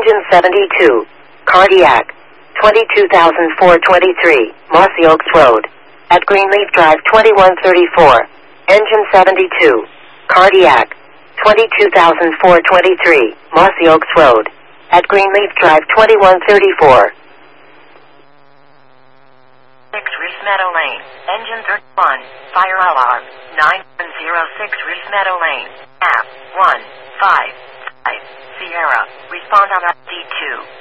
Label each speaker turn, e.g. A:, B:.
A: Engine 72. Cardiac. 22,423. Mossy Oaks Road. At Greenleaf Drive 2134. Engine 72. Cardiac. 22,423. Mossy Oaks Road. At Greenleaf Drive 2134.
B: 6 Reese Meadow Lane. Engine 31. Fire alarm. 9106 Reese Meadow Lane. App 155 Sierra. Respond on D2.